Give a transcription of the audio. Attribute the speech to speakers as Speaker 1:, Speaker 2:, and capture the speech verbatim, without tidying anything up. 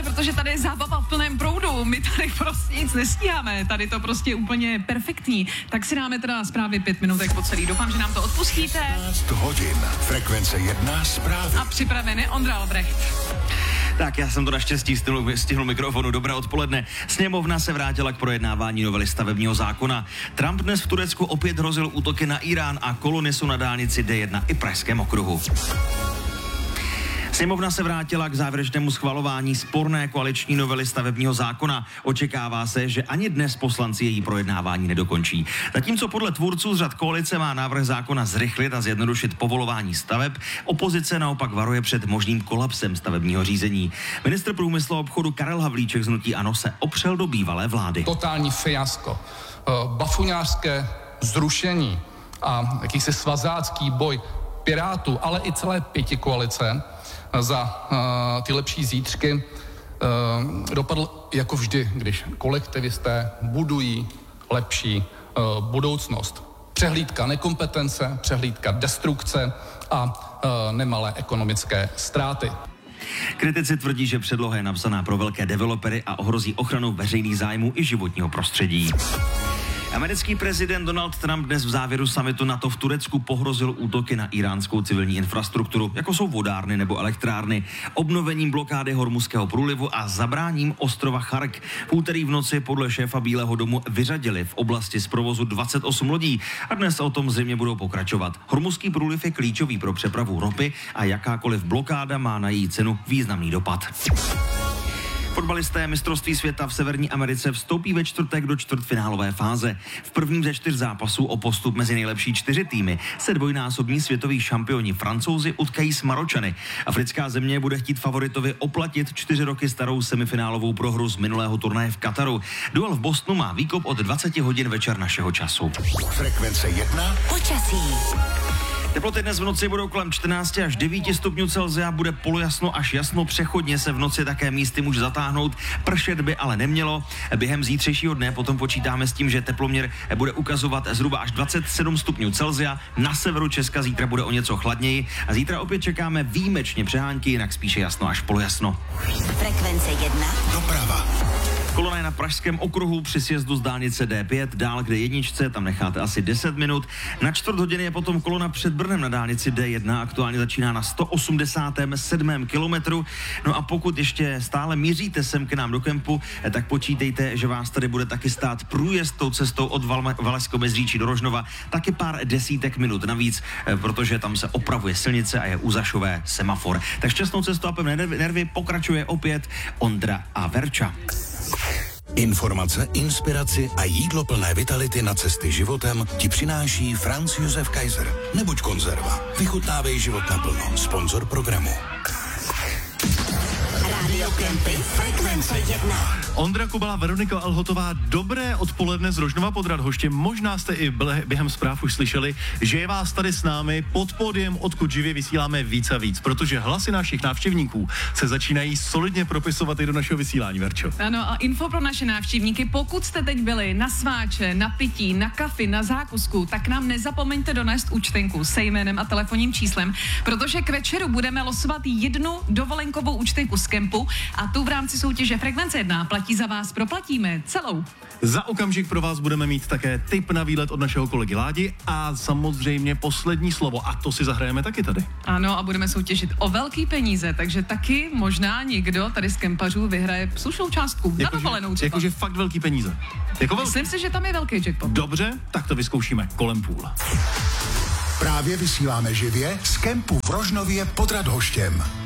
Speaker 1: rychle, protože tady je zábava v plném proudu. My tady prostě nic nestíháme. Tady to prostě je úplně perfektní. Tak si dáme teda zprávy pět minutek po celý. Doufám, že nám to odpustíte.
Speaker 2: šestnáct hodin. Frekvence jedna zprávy.
Speaker 1: A připravený Ondra Albrecht.
Speaker 3: Tak já jsem to naštěstí stihl, stihl mikrofonu. Dobré odpoledne. Sněmovna se vrátila k projednávání novely stavebního zákona. Trump dnes v Turecku opět hrozil útoky na Irán a kolony jsou na dálnici D jedna i Pražském okruhu. Sněmovna se vrátila k závěrečnému schvalování sporné koaliční novely stavebního zákona. Očekává se, že ani dnes poslanci její projednávání nedokončí. Zatímco podle tvůrců z řad koalice má návrh zákona zrychlit a zjednodušit povolování staveb, opozice naopak varuje před možným kolapsem stavebního řízení. Ministr průmyslu a obchodu Karel Havlíček z hnutí ANO se opřel do bývalé vlády.
Speaker 4: Totální fiasko, bafuňářské zrušení a jakýsi svazácký boj Pirátů, ale i celé pětikoalice za uh, ty lepší zítřky uh, dopadl jako vždy, když kolektivisté budují lepší uh, budoucnost. Přehlídka nekompetence, přehlídka destrukce a uh, nemalé ekonomické ztráty.
Speaker 3: Kritici tvrdí, že předloha je napsaná pro velké developery a ohrozí ochranu veřejných zájmů i životního prostředí. Americký prezident Donald Trump dnes v závěru summitu NATO v Turecku pohrozil útoky na iránskou civilní infrastrukturu, jako jsou vodárny nebo elektrárny, obnovením blokády Hormuzského průlivu a zabráním ostrova Chark. V úterý v noci podle šéfa Bílého domu vyřadili v oblasti z provozu dvacet osm lodí a dnes o tom zřejmě budou pokračovat. Hormuzský průliv je klíčový pro přepravu ropy a jakákoliv blokáda má na její cenu významný dopad. Fotbalisté mistrovství světa v Severní Americe vstoupí ve čtvrtek do čtvrtfinálové fáze. V prvním ze čtyř zápasů o postup mezi nejlepší čtyři týmy se dvojnásobní světoví šampioni Francouzi utkají s Maročany. Africká země bude chtít favoritovi oplatit čtyři roky starou semifinálovou prohru z minulého turnaje v Kataru. Duel v Bostonu má výkop od dvacet hodin večer našeho času.
Speaker 2: Frekvence jedna.
Speaker 5: Počasí.
Speaker 3: Teploty dnes v noci budou kolem čtrnáct až devět stupňů Celsia, bude polojasno až jasno, přechodně se v noci také místy může zatáhnout, pršet by ale nemělo. Během zítřejšího dne potom počítáme s tím, že teploměr bude ukazovat zhruba až dvacet sedm stupňů Celsia, na severu Česka zítra bude o něco chladněji a zítra opět čekáme výjimečně přehánky, jinak spíše jasno až polojasno.
Speaker 5: Frekvence jedna.
Speaker 2: Doprava.
Speaker 3: Kolona je na Pražském okruhu při sjezdu z dálnice D pět, dál kde jedničce, tam necháte asi deset minut. Na čtvrt hodiny je potom kolona před Brnem na dálnici D jedna, aktuálně začíná na sto osmdesátém sedmém kilometru. No a pokud ještě stále míříte sem k nám do kempu, tak počítejte, že vás tady bude taky stát průjezd tou cestou od Val- Valašsko-Meziříčí do Rožnova, taky pár desítek minut navíc, protože tam se opravuje silnice a je uzašové semafor. Tak šťastnou cestu a pevné nervy, pokračuje opět Ondra a Verča.
Speaker 2: Informace, inspiraci a jídlo plné vitality na cesty životem ti přináší Franz Josef Kaiser. Nebuď konzerva. Vychutnávej život naplno. Sponzor programu.
Speaker 5: Rádio Kempy. Frekvence jedna.
Speaker 6: Ondra Kubala, Veronika Alhotová, dobré odpoledne z Rožnova pod Radhoštěm. Možná jste i během zpráv už slyšeli, že je vás tady s námi pod pódiem, odkud živě vysíláme víc a víc, protože hlasy našich návštěvníků se začínají solidně propisovat i do našeho vysílání, Verčo.
Speaker 1: Ano, a info pro naše návštěvníky, pokud jste teď byli na sváče, na pití, na kafi, na zákusku, tak nám nezapomeňte donést účtenku se jménem a telefonním číslem, protože k večeru budeme losovat jednu dovolenkovou účtenku z kempu a tu v rámci soutěže Frekvence jedna platí za vás, proplatíme celou.
Speaker 6: Za okamžik pro vás budeme mít také tip na výlet od našeho kolegy Ládi a samozřejmě poslední slovo a to si zahrajeme taky tady.
Speaker 1: Ano, a budeme soutěžit o velký peníze, takže taky možná někdo tady z kempařů vyhraje slušnou částku na dovolenou třeba.
Speaker 6: Jakože fakt velký peníze. Jako velký.
Speaker 1: Myslím si, že tam je velký jackpot.
Speaker 6: Dobře, tak to vyzkoušíme kolem půl.
Speaker 2: Právě vysíláme živě z kempu v Rožnově pod Radhoštěm.